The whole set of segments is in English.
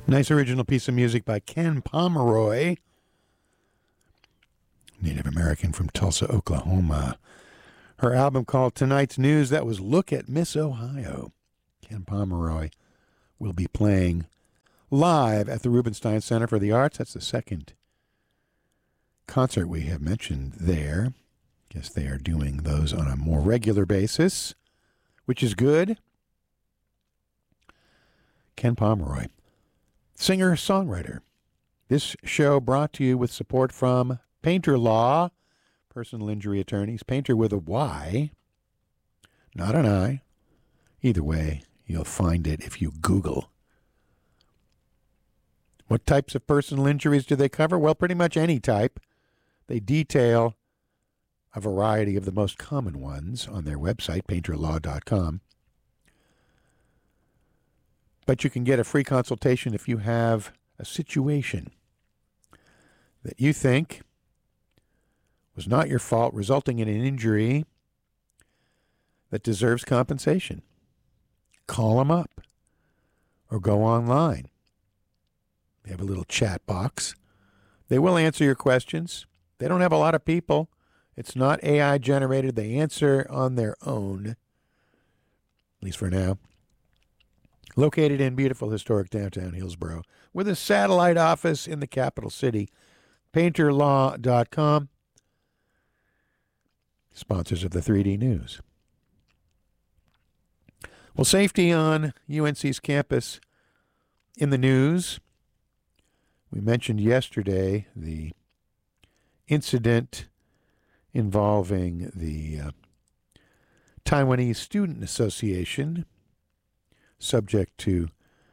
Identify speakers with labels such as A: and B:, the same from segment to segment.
A: Nice original piece of music by Ken Pomeroy, Native American from Tulsa, Oklahoma. Her album called Tonight's News, that was Look at Miss Ohio. Ken Pomeroy will be playing live at the Rubenstein Center for the Arts. That's the second concert we have mentioned there. Guess they are doing those on a more regular basis, which is good. Ken Pomeroy, singer-songwriter. This show brought to you with support from Painter Law, personal injury attorneys. Painter with a Y, not an I. Either way, you'll find it if you Google. What types of personal injuries do they cover? Well, pretty much any type. They detail a variety of the most common ones on their website, painterlaw.com. But you can get a free consultation if you have a situation that you think was not your fault, resulting in an injury that deserves compensation. Call them up or go online. They have a little chat box. They will answer your questions. They don't have a lot of people. It's not AI generated. They answer on their own, at least for now. Located in beautiful historic downtown Hillsborough with a satellite office in the capital city. Painterlaw.com. Sponsors of the 3D News. Well, safety on UNC's campus in the news. We mentioned yesterday the incident involving the Taiwanese Student Association, subject to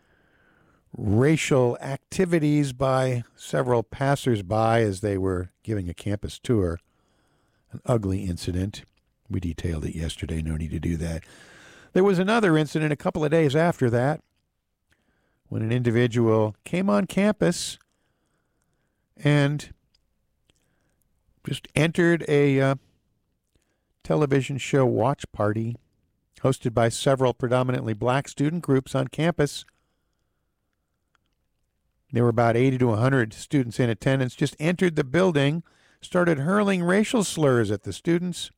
A: racial activities by several passersby as they were giving a campus tour. An ugly incident. We detailed it yesterday. No need to do that. There was another incident a couple of days after that when an individual came on campus and just entered a television show watch party hosted by several predominantly black student groups on campus. There were about 80 to 100 students in attendance, just entered the building, started hurling racial slurs at the students.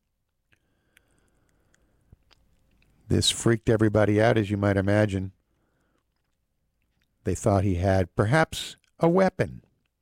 A: This freaked everybody out, as you might imagine. They thought he had perhaps a weapon.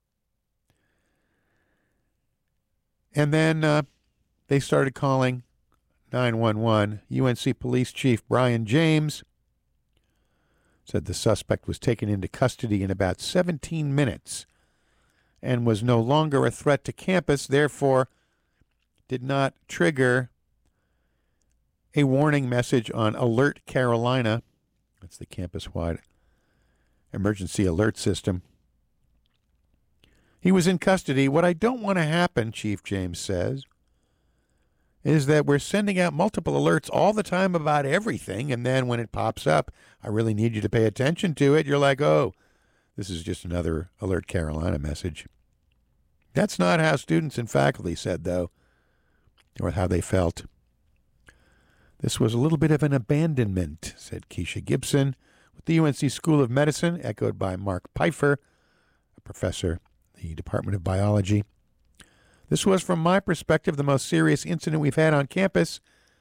A: And then they started calling 911. UNC Police Chief Brian James said the suspect was taken into custody in about 17 minutes and was no longer a threat to campus, therefore did not trigger a warning message on Alert Carolina. That's the campus-wide emergency alert system. He was in custody. What I don't want to happen, Chief James says, is that we're sending out multiple alerts all the time about everything, and then when it pops up, I really need you to pay attention to it. You're like, oh, this is just another Alert Carolina message. That's not how students and faculty said, though, or how they felt. This was a little bit of an abandonment, said Keisha Gibson with the UNC School of Medicine, echoed by Mark Pfeiffer, a professor in the Department of Biology. This was, from my perspective, the most serious incident we've had on campus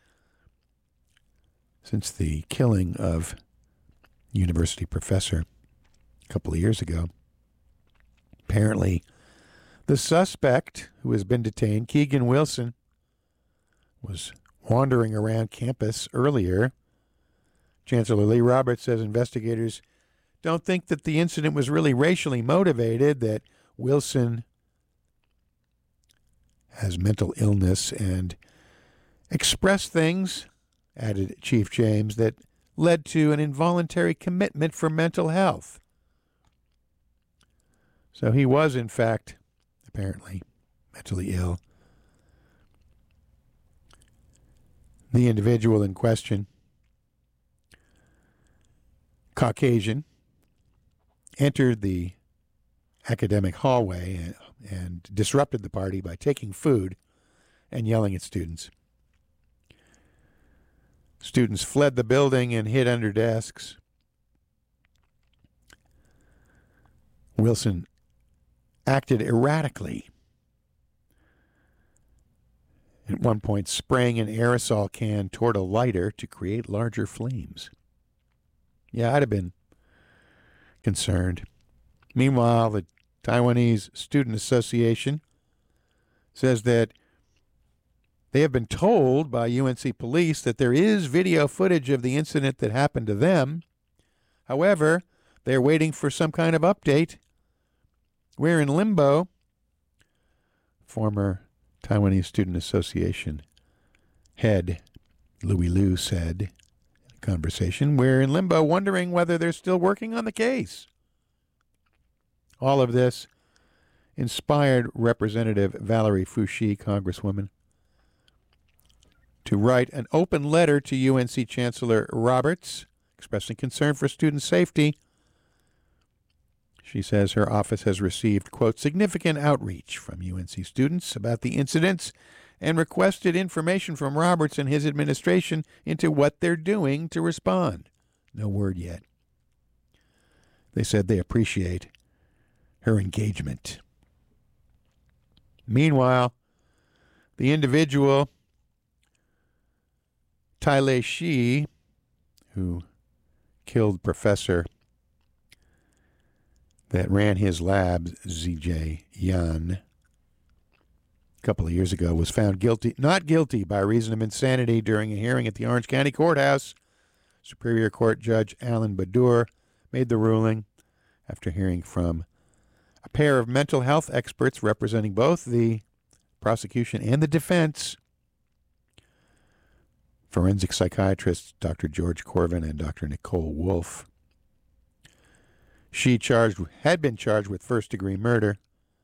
A: since the killing of university professor a couple of years ago. Apparently, the suspect who has been detained, Keegan Wilson, was wandering around campus earlier. Chancellor Lee Roberts says investigators don't think that the incident was really racially motivated, that Wilson has mental illness and expressed things, added Chief James, that led to an involuntary commitment for mental health. So he was, in fact, apparently mentally ill. The individual in question, Caucasian, entered the academic hallway and disrupted the party by taking food and yelling at students. Students fled the building and hid under desks. Wilson acted erratically, at one point spraying an aerosol can toward a lighter to create larger flames. Yeah, I'd have been concerned. Meanwhile, the Taiwanese Student Association says that they have been told by UNC police that there is video footage of the incident that happened to them. However, they're waiting for some kind of update. We're in limbo. Former Taiwanese Student Association head Louis Liu said in a conversation, we're in limbo wondering whether they're still working on the case. All of this inspired Representative Valerie Fouché, Congresswoman, to write an open letter to UNC Chancellor Roberts expressing concern for student safety. She says her office has received, quote, significant outreach from UNC students about the incidents and requested information from Roberts and his administration into what they're doing to respond. No word yet. They said they appreciate her engagement. Meanwhile, the individual, Tai Shi, who killed Professor that ran his lab, ZJ Yan, a couple of years ago, was found not guilty by reason of insanity during a hearing at the Orange County Courthouse. Superior Court Judge Alan Badur made the ruling after hearing from a pair of mental health experts representing both the prosecution and the defense. Forensic psychiatrists Dr. George Corvin and Dr. Nicole Wolf. She had been charged with first-degree murder.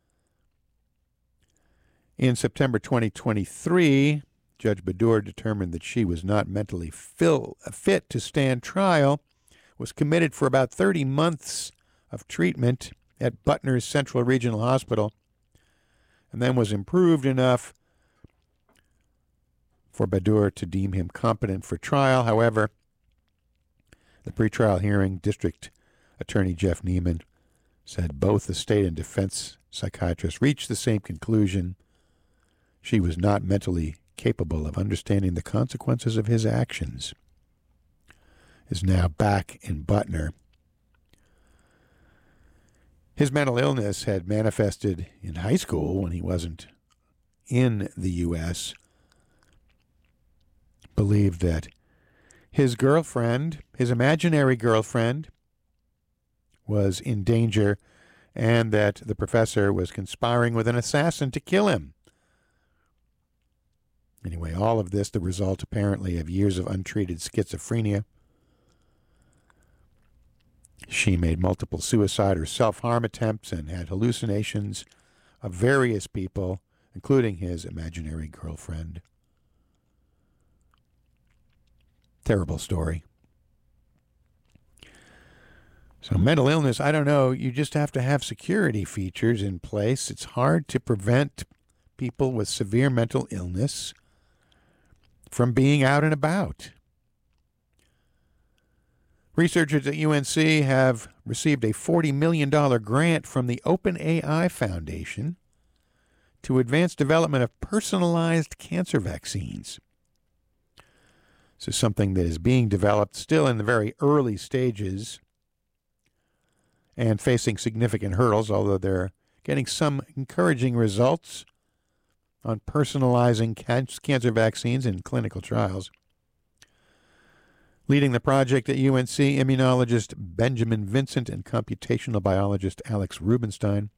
A: In September 2023, Judge Badur determined that she was not mentally fit to stand trial, was committed for about 30 months of treatment at Butner's Central Regional Hospital, and then was improved enough for Badur to deem him competent for trial. However, the pretrial hearing, District Attorney Jeff Neiman said both the state and defense psychiatrists reached the same conclusion. She was not mentally capable of understanding the consequences of his actions. Is now back in Butner. His mental illness had manifested in high school when he wasn't in the U.S. Believed that his girlfriend, his imaginary girlfriend, was in danger and that the professor was conspiring with an assassin to kill him. Anyway, all of this the result apparently of years of untreated schizophrenia. She made multiple suicide or self-harm attempts and had hallucinations of various people, including his imaginary girlfriend. Terrible story. So mental illness, I don't know, you just have to have security features in place. It's hard to prevent people with severe mental illness from being out and about. Researchers at UNC have received a $40 million grant from the OpenAI Foundation to advance development of personalized cancer vaccines. This is something that is being developed still in the very early stages and facing significant hurdles, although they're getting some encouraging results on personalizing cancer vaccines in clinical trials. Leading the project at UNC, immunologist Benjamin Vincent and computational biologist Alex Rubinstein.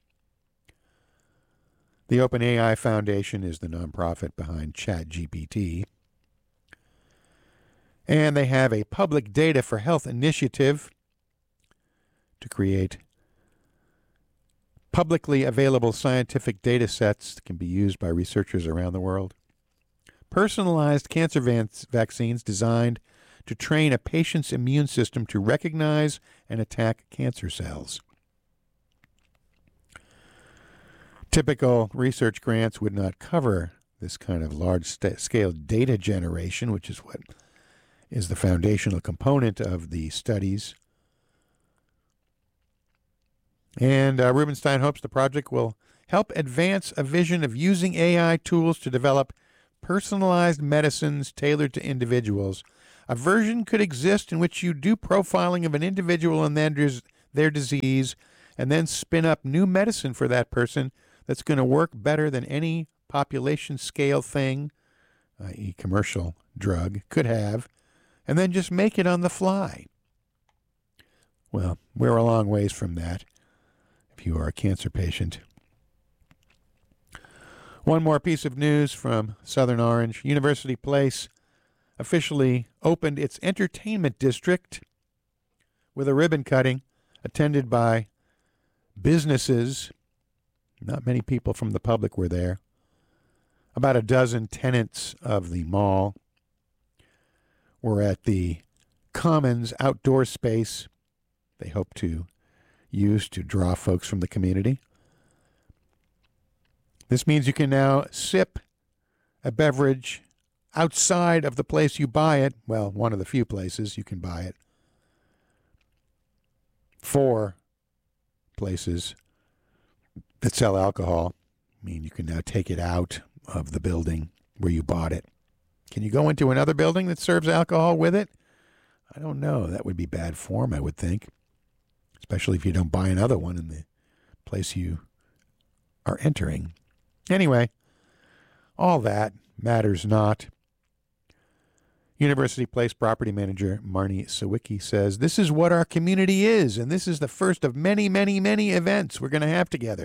A: The OpenAI Foundation is the nonprofit behind ChatGPT. And they have a public data for health initiative to create publicly available scientific data sets that can be used by researchers around the world. Personalized cancer vaccines designed to train a patient's immune system to recognize and attack cancer cells. Typical research grants would not cover this kind of large-scale data generation, which is what is the foundational component of the studies. And Rubenstein hopes the project will help advance a vision of using AI tools to develop personalized medicines tailored to individuals. A version could exist in which you do profiling of an individual and their disease, and then spin up new medicine for that person that's going to work better than any population scale thing, i.e. commercial drug, could have, and then just make it on the fly. Well, we're a long ways from that if you are a cancer patient. One more piece of news from Southern Orange. University Place officially opened its entertainment district with a ribbon cutting attended by businesses. Not many people from the public were there. About a dozen tenants of the mall were at the Commons outdoor space they hope to use to draw folks from the community. This means you can now sip a beverage outside of the place you buy it. Well, one of the few places you can buy it. 4 places that sell alcohol. I mean, you can now take it out of the building where you bought it. Can you go into another building that serves alcohol with it? I don't know. That would be bad form, I would think. Especially if you don't buy another one in the place you are entering. Anyway, all that matters not. University Place property manager Marnie Sawicki says, "This is what our community is, and this is the first of many, many, many events we're going to have together.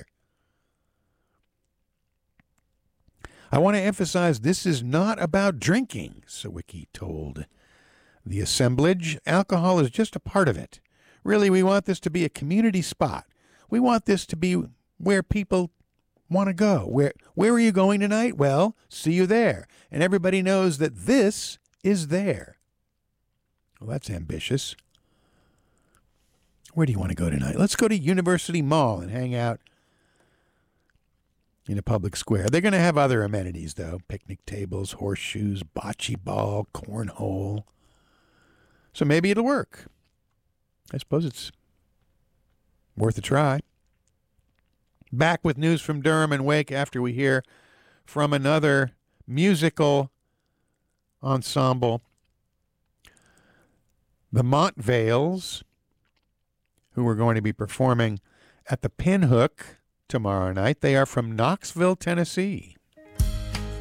A: I want to emphasize this is not about drinking," Sawicki told the assemblage. "Alcohol is just a part of it. Really, we want this to be a community spot. We want this to be where people want to go. Where are you going tonight? Well, see you there. And everybody knows that this is there." Well, that's ambitious. Where do you want to go tonight? Let's go to University Mall and hang out in a public square. They're going to have other amenities, though. Picnic tables, horseshoes, bocce ball, cornhole. So maybe it'll work. I suppose it's worth a try. Back with news from Durham and Wake after we hear from another musical ensemble, the Montvales, who are going to be performing at the Pinhook tomorrow night. They are from Knoxville, Tennessee.